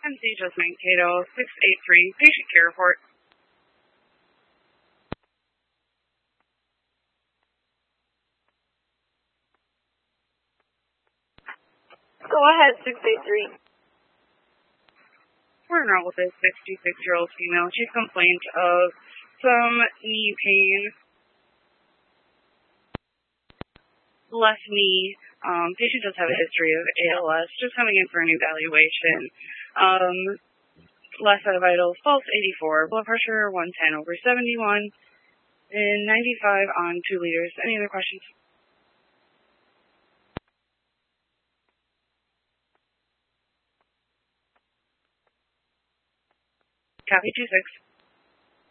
NC just Mankato 683, patient care report. Go ahead, 683. We're in route with a 66-year-old female. She's complained of some knee pain, left knee. Patient does have a history of ALS, just coming in for an evaluation. Last set of vitals, pulse 84, blood pressure 110 over 71, and 95 on 2 liters. Any other questions? Copy 26.